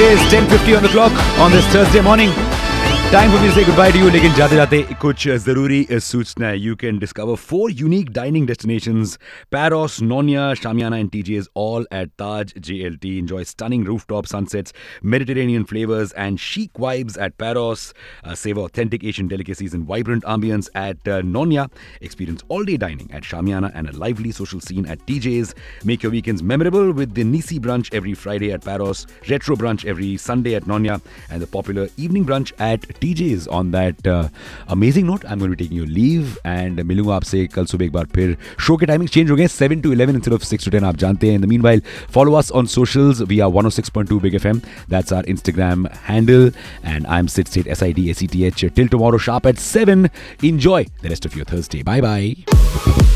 is 10:50 on the clock on this Thursday morning. Time for me to say goodbye to you. लेकिन जाते जाते कुछ ज़रूरी सूचना है. You can discover 4 unique dining destinations: Paros, Nonya, Shamiana, and TJ's, all at Taj JLT. Enjoy stunning rooftop sunsets, Mediterranean flavors, and chic vibes at Paros. Savor authentic Asian delicacies and vibrant ambience at Nonya. Experience all-day dining at Shamiana and a lively social scene at TJ's. Make your weekends memorable with the Nisi brunch every Friday at Paros, retro brunch every Sunday at Nonya, and the popular evening brunch at TJ's. On that amazing note, I'm going to be taking your leave and मिलूंगा आपसे कल सुबह एक बार फिर. Show के timing change हो गए, 7 to 11 instead of 6 to 10, आप जानते हैं. In the meanwhile, follow us on socials. We are 106.2 Big FM. That's our Instagram handle. And I'm Sid State, SIDSETH. Till tomorrow sharp at 7. Enjoy the rest of your Thursday. Bye bye.